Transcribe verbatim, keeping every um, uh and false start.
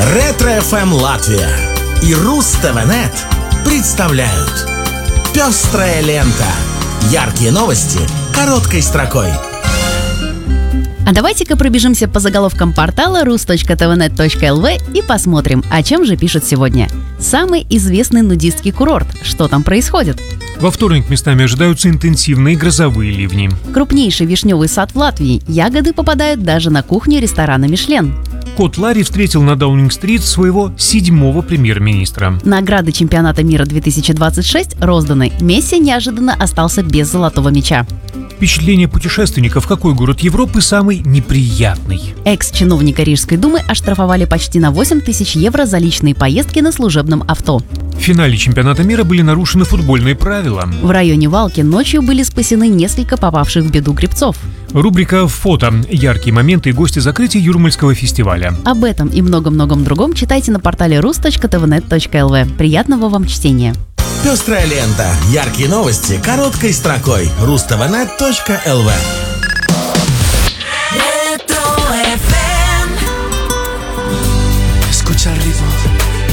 Ретро-эф эм Латвия и Руз-ТВ.нет представляют «Пестрая лента». Яркие новости короткой строкой. А давайте-ка пробежимся по заголовкам портала рус точка тэ вэ нет точка эл ви и посмотрим, о чем же пишут сегодня. Самый известный нудистский курорт. Что там происходит? Во вторник местами ожидаются интенсивные грозовые ливни. Крупнейший вишневый сад в Латвии. Ягоды попадают даже на кухню ресторана «Мишлен». Кот Ларри встретил на Даунинг-стрит своего седьмого премьер-министра. Награды чемпионата мира две тысячи двадцать шесть розданы. Месси неожиданно остался без золотого мяча. Впечатление путешественников, какой город Европы самый неприятный. Экс-чиновника Рижской думы оштрафовали почти на восемь тысяч евро за личные поездки на служебном авто. В финале чемпионата мира были нарушены футбольные правила. В районе Валки ночью были спасены несколько попавших в беду гребцов. Рубрика «Фото». Яркие моменты и гости закрытия Юрмальского фестиваля. Об этом и многом-многом другом читайте на портале рус точка тэ вэ нет точка эл ви. Приятного вам чтения! Пестрая лента. Яркие новости короткой строкой. Руз-ТВ.нет точка эл ви.